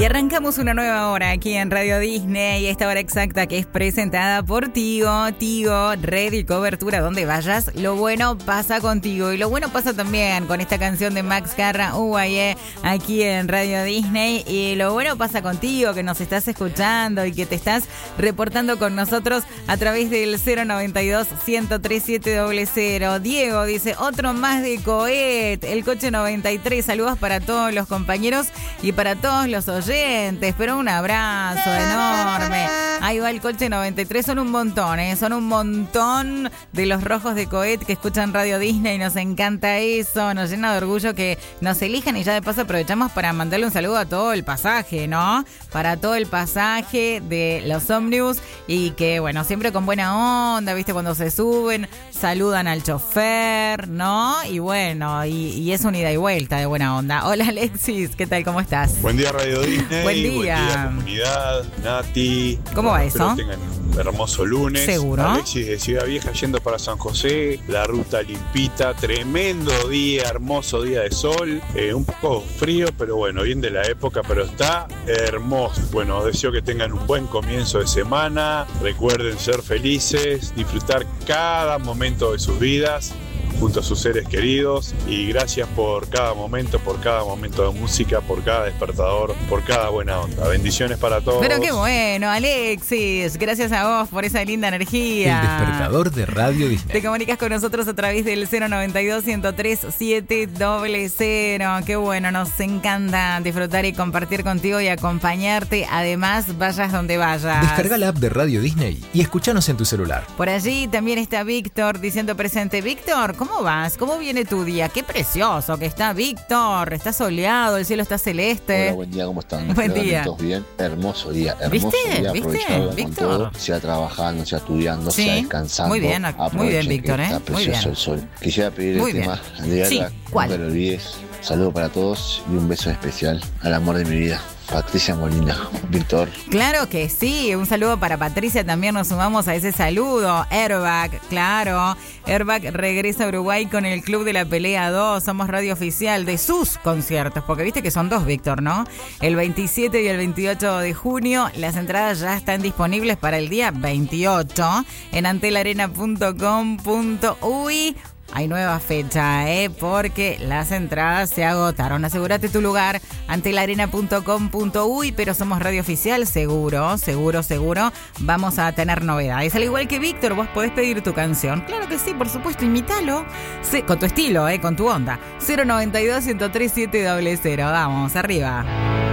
arrancamos una nueva hora aquí en Radio Disney, esta hora exacta que es presentada por Tigo. Tigo, red y cobertura donde vayas, lo bueno pasa contigo. Y lo bueno pasa también con esta canción de Max Carra, aquí en Radio Disney. Y lo bueno pasa contigo, que nos estás escuchando y que te estás reportando con nosotros a través del 092-103-700. Diego dice, otro más de Coet, el coche 93. Saludos para todos los compañeros y para todos los oyentes, pero un abrazo enorme. Ahí va el coche 93, son un montón, son un montón de los rojos de Coet que escuchan Radio Disney y nos encanta eso, nos llena de orgullo que nos elijan y ya de paso aprovechamos para mandarle un saludo a todo el pasaje, ¿no? Para todo el pasaje de los ómnibus y que, bueno, siempre con buena onda, ¿viste? Cuando se suben, saludan al chofer, ¿no? Y bueno, y es un ida y vuelta de buena onda. Hola Alexis, ¿qué tal? ¿Cómo estás? Buen día Radio Disney. Buen día. Buen día comunidad, Nati. ¿Cómo va eso? Espero tengan un hermoso lunes. ¿Seguro? Alexis de Ciudad Vieja yendo para San José, la ruta limpita, tremendo día, hermoso día de sol, un poco frío, pero bueno, bien de la época, pero está hermoso. Bueno, os deseo que tengan un buen comienzo de semana, recuerden ser felices, disfrutar cada momento de sus vidas junto a sus seres queridos y gracias por cada momento de música, por cada despertador, por cada buena onda. Bendiciones para todos. Pero qué bueno, Alexis, gracias a vos por esa linda energía. El despertador de Radio Disney. Te comunicas con nosotros a través del 092-103-700. Qué bueno, nos encanta disfrutar y compartir contigo y acompañarte. Además, vayas donde vayas. Descarga la app de Radio Disney y escuchanos en tu celular. Por allí también está Víctor diciendo presente. Víctor, ¿cómo vas? ¿Cómo viene tu día? Qué precioso que está Víctor. Está soleado, el cielo está celeste. Hola, buen día, ¿cómo están? Buen día. ¿Todos bien? Hermoso día, ¿Viste? aprovechado con Víctor. todo, sea trabajando, sea estudiando, Sí. sea descansando. Muy bien, Víctor, Está Muy precioso bien. el sol. Quisiera pedir Muy el bien. tema de Sí, Erba, ¿cuál? no te lo olvides. Saludo para todos y un beso especial al amor de mi vida, Patricia Molina. Víctor. Claro que sí, un saludo para Patricia, también nos sumamos a ese saludo. Airbag, claro, Airbag regresa a Uruguay con el Club de la Pelea 2, somos radio oficial de sus conciertos, porque viste que son dos, Víctor, ¿no? El 27 y el 28 de junio, las entradas ya están disponibles para el día 28 en antelarena.com.uy. Hay nueva fecha, porque las entradas se agotaron. Asegúrate tu lugar antelarena.com.uy, pero somos radio oficial, seguro. Vamos a tener novedades. Al igual que Víctor, vos podés pedir tu canción. Claro que sí, por supuesto, imítalo. Sí, con tu estilo, con tu onda. 092-103-700. Vamos, arriba.